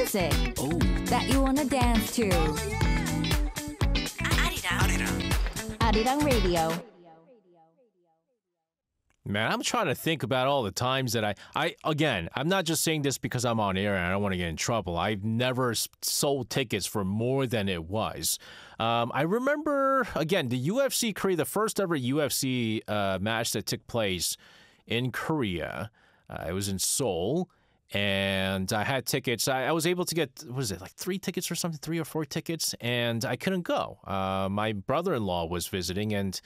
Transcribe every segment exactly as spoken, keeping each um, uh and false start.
music Oh, that you wanna dance to. Arirang. Arirang Radio. Man, I'm trying to think about all the times that I, I again, I'm not just saying this because I'm on air and I don't want to get in trouble. I've never s- sold tickets for more than it was. Um, I remember, again, the U F C Korea, the first ever U F C uh, match that took place in Korea. Uh, it was in Seoul. And I had tickets. I, I was able to get, what was it, like three tickets or something, three or four tickets, and I couldn't go. Uh, my brother-in-law was visiting, and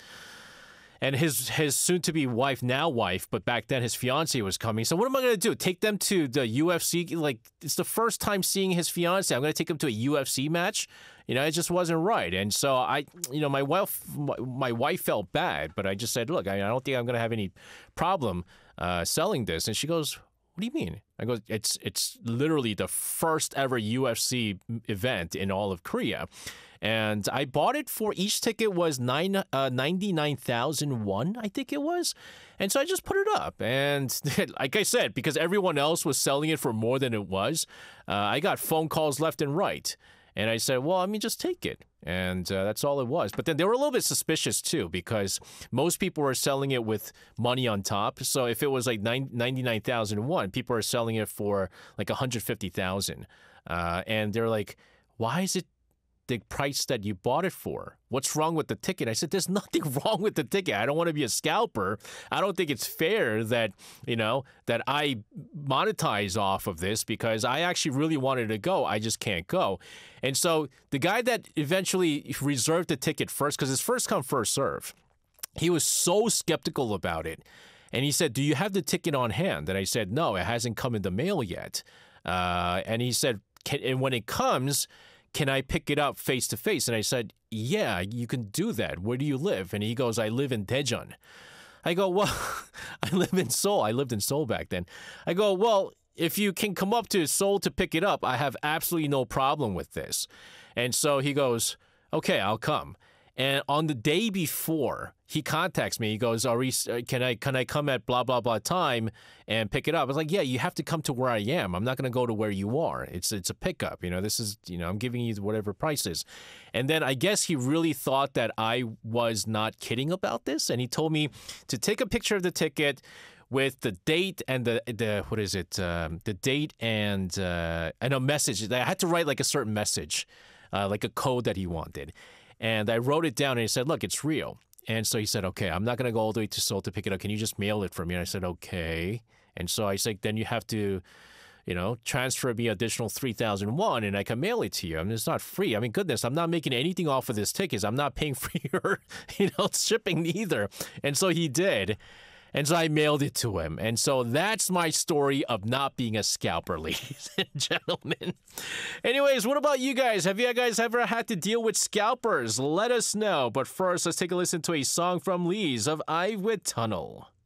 and his his soon-to-be wife, now wife, but back then his fiance was coming. So what am I going to do? Take them to the U F C? Like, it's the first time seeing his fiance. I'm going to take him to a U F C match? You know, it just wasn't right. And so I, you know, my wife, my, my wife felt bad, but I just said, look, I, I don't think I'm going to have any problem uh, selling this. And she goes, what do you mean? I go, it's it's literally the first ever U F C event in all of Korea. And I bought it for, each ticket was nine uh, ninety-nine thousand won, I think it was. And so I just put it up. And like I said, because everyone else was selling it for more than it was, uh, I got phone calls left and right. And I said, well, I mean, just take it. And uh, that's all it was. But then they were a little bit suspicious, too, because most people were selling it with money on top. So if it was like ninety-nine thousand won, people are selling it for like one hundred fifty thousand. Uh, and they're like, why is it the price that you bought it for? What's wrong with the ticket? I said, there's nothing wrong with the ticket. I don't want to be a scalper. I don't think it's fair that, you know, that I monetize off of this because I actually really wanted to go. I just can't go. And so the guy that eventually reserved the ticket first, because it's first come, first serve, he was so skeptical about it. And he said, do you have the ticket on hand? And I said, no, it hasn't come in the mail yet. Uh, and he said, can, and when it comes, can I pick it up face to face? And I said, yeah, you can do that. Where do you live? And he goes, I live in Daejeon. I go, well, I live in Seoul. I lived in Seoul back then. I go, well, if you can come up to Seoul to pick it up, I have absolutely no problem with this. And so he goes, okay, I'll come. And on the day before, he contacts me. He goes, Are we, can I can I come at blah, blah, blah time and pick it up? I was like, yeah, you have to come to where I am. I'm not going to go to where you are. It's it's a pickup. You know, this is, you know, I'm giving you whatever price is. And then I guess he really thought that I was not kidding about this. And he told me to take a picture of the ticket with the date and the, the what is it, um, the date and, uh, and a message. I had to write like a certain message, uh, like a code that he wanted. And I wrote it down and he said, look, it's real. And so he said, okay, I'm not going to go all the way to Seoul to pick it up. Can you just mail it for me? And I said, okay. And so I said, then you have to, you know, transfer me additional three thousand won and I can mail it to you. I mean, it's not free. I mean, goodness, I'm not making anything off of this tickets. I'm not paying for your, you know, shipping either. And so he did. And so I mailed it to him. And so that's my story of not being a scalper, ladies and gentlemen. Anyways, what about you guys? Have you guys ever had to deal with scalpers? Let us know. But first, let's take a listen to a song from Lee's of I with Tunnel.